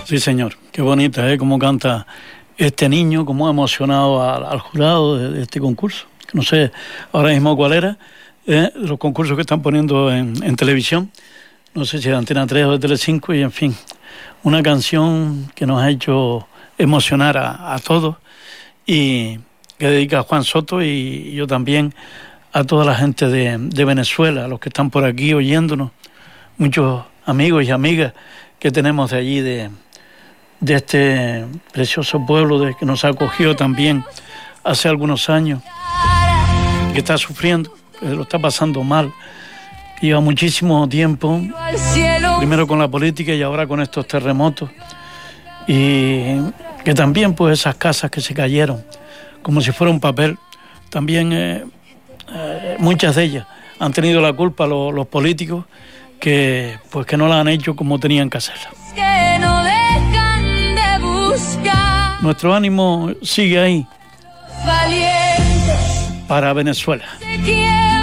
Sí, señor. Qué bonita, cómo canta este niño, cómo ha emocionado al jurado de este concurso. No sé ahora mismo cuál era, los concursos que están poniendo en televisión. No sé si de Antena 3 o de Telecinco, y en fin, una canción que nos ha hecho emocionar a todos y que dedica a Juan Soto y yo también a toda la gente de Venezuela, a los que están por aquí oyéndonos, muchos amigos y amigas que tenemos de allí, de este precioso pueblo que nos acogió también hace algunos años, que está sufriendo, que lo está pasando mal. Lleva muchísimo tiempo, primero con la política y ahora con estos terremotos, y que también pues esas casas que se cayeron como si fuera un papel, también muchas de ellas han tenido la culpa los políticos que no la han hecho como tenían que hacerla. Nuestro ánimo sigue ahí para Venezuela.